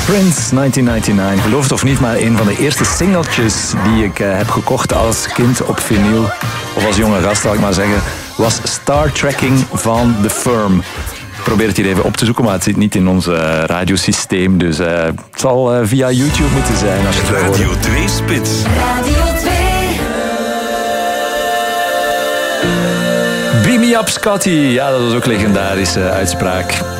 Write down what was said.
Prince, 1999. Geloof het of niet, maar een van de eerste singeltjes die ik heb gekocht als kind op vinyl, of als jonge gast zal ik maar zeggen, was Star Trekking van The Firm. Ik probeer het hier even op te zoeken, maar het zit niet in ons radiosysteem, dus het zal via YouTube moeten zijn. Als je het Radio 2 Spits. Radio 2. Beam me up, Scotty. Ja, dat was ook een legendarische uitspraak.